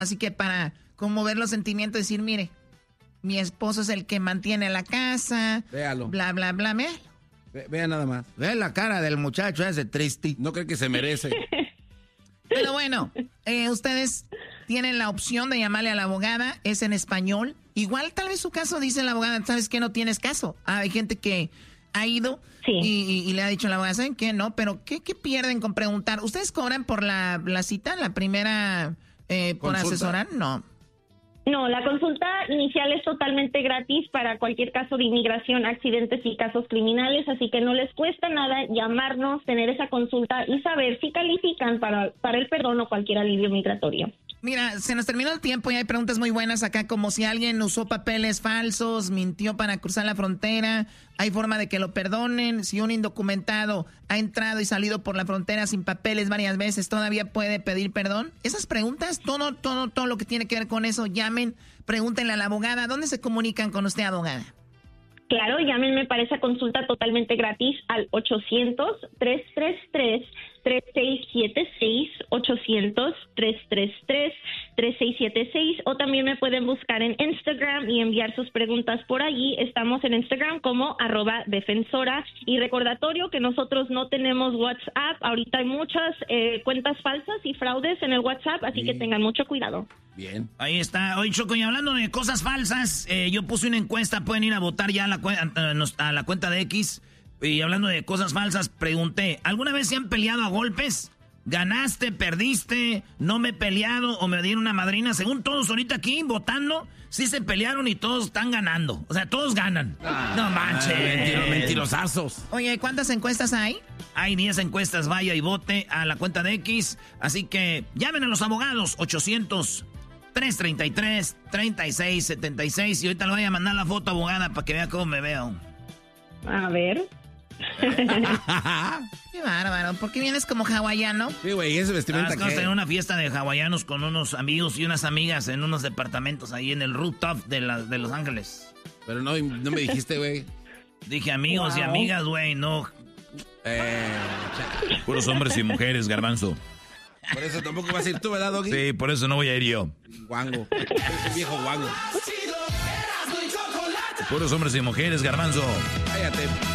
Así que para conmover los sentimientos, decir, mire, mi esposo es el que mantiene la casa. Véalo. Bla, bla, bla, véalo. Vea nada más. Ve la cara del muchacho ese triste. No cree que se merece. Pero bueno, ustedes tienen la opción de llamarle a la abogada, es en español. Igual tal vez su caso dice la abogada, ¿sabes qué? No tienes caso. Hay gente que ha ido y le ha dicho a la abogada, ¿saben qué? No, pero ¿qué pierden con preguntar? ¿Ustedes cobran por la cita, la primera por asesorar? No. No, la consulta inicial es totalmente gratis para cualquier caso de inmigración, accidentes y casos criminales, así que no les cuesta nada llamarnos, tener esa consulta y saber si califican para el perdón o cualquier alivio migratorio. Mira, se nos terminó el tiempo y hay preguntas muy buenas acá, como si alguien usó papeles falsos, mintió para cruzar la frontera, hay forma de que lo perdonen, si un indocumentado ha entrado y salido por la frontera sin papeles varias veces, ¿todavía puede pedir perdón? Esas preguntas, todo lo que tiene que ver con eso, llamen, pregúntenle a la abogada. ¿Dónde se comunican con usted, abogada? Claro, llámenme para esa consulta totalmente gratis al 800-333-3676, 800-333-3676, o también me pueden buscar en Instagram y enviar sus preguntas por allí. Estamos en Instagram como @defensora, y recordatorio que nosotros no tenemos WhatsApp. Ahorita hay muchas cuentas falsas y fraudes en el WhatsApp, así que tengan mucho cuidado. Bien. Ahí está. Oye, Choco, y hablando de cosas falsas, yo puse una encuesta, pueden ir a votar ya a la cuenta de X. Y hablando de cosas falsas, pregunté, ¿alguna vez se han peleado a golpes? ¿Ganaste, perdiste, no me he peleado o me dieron una madrina? Según todos ahorita aquí votando, sí se pelearon y todos están ganando. O sea, todos ganan. No manches. Mentirosazos. Oye, ¿cuántas encuestas hay? Hay 10 encuestas, vaya y vote a la cuenta de X. Así que llamen a los abogados, 800-333-3676. Y ahorita le voy a mandar la foto, abogada, para que vea cómo me veo. A ver. Qué bárbaro. ¿Por qué vienes como hawaiano? Sí, güey, ese vestimenta Estamos que... en una fiesta de hawaianos con unos amigos y unas amigas en unos departamentos ahí en el rooftop de Los Ángeles. Pero no me dijiste, güey. Dije amigos y amigas, güey, no. Puros hombres y mujeres, garbanzo. Por eso tampoco vas a ir tú, ¿verdad, Doggy? Sí, por eso no voy a ir yo. Guango. Ese viejo guango. Puros hombres y mujeres, garbanzo. Cállate.